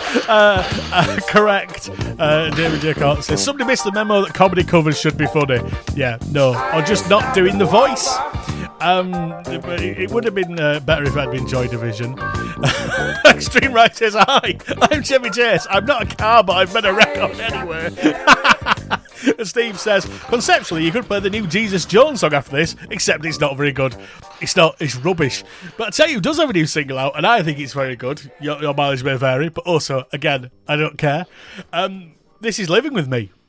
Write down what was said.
Correct. David J. Carter says, somebody missed the memo that comedy covers should be funny. Yeah, no. Or just not doing the voice. It would have been better if I'd been Joy Division. Extreme Right says, hi, I'm Chevy Chase. I'm not a car, but I've made a record anyway. And Steve says, conceptually, you could play the new Jesus Jones song after this, except it's not very good. It's not, it's rubbish. But I tell you who does have a new single out, and I think it's very good. Your mileage may vary, but also, again, I don't care. This is Living With Me.